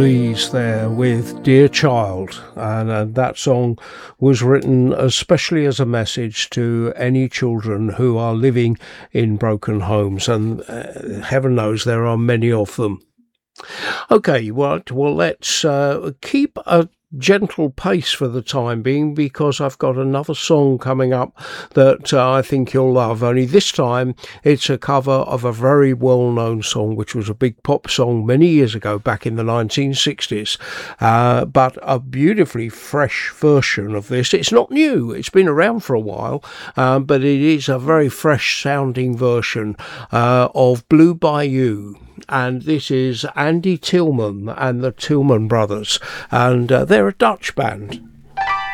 Louise there with Dear Child, and that song was written especially as a message to any children who are living in broken homes, and heaven knows there are many of them. Okay, well let's keep a gentle pace for the time being, because I've got another song coming up that I think you'll love, only this time it's a cover of a very well-known song which was a big pop song many years ago, back in the 1960s, but a beautifully fresh version of this. It's not new, it's been around for a while, but it is a very fresh sounding version of Blue Bayou. And this is Andy Tillman and the Tillman Brothers, and they're a Dutch band.